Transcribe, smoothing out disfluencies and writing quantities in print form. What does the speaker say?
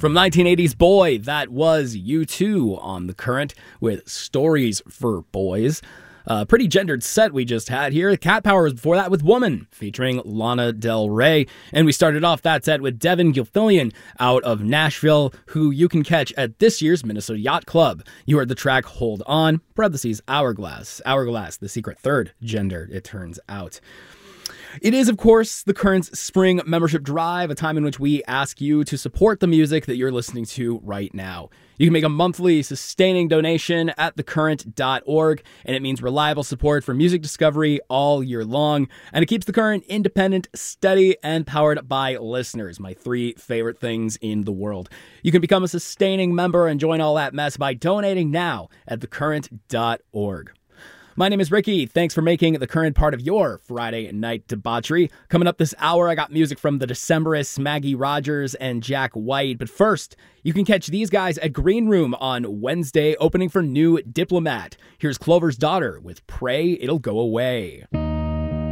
From 1980's Boy, that was U2 on The Current with Stories for Boys. Pretty gendered set we just had here. Cat Power was before that with Woman, featuring Lana Del Rey. And we started off that set with Devin Gilfillian out of Nashville, who you can catch at this year's Minnesota Yacht Club. You heard the track Hold On, parentheses Hourglass. Hourglass, the secret third gender, it turns out. It is, of course, The Current's Spring Membership Drive, a time in which we ask you to support the music that you're listening to right now. You can make a monthly sustaining donation at thecurrent.org, and it means reliable support for music discovery all year long, and it keeps The Current independent, steady, and powered by listeners, my three favorite things in the world. You can become a sustaining member and join all that mess by donating now at thecurrent.org. My name is Ricky. Thanks for making The Current part of your Friday night debauchery. Coming up this hour, I got music from the Decemberists, Maggie Rogers and Jack White. But first, you can catch these guys at Green Room on Wednesday, opening for New Diplomat. Here's Clover's Daughter with Pray It'll Go Away.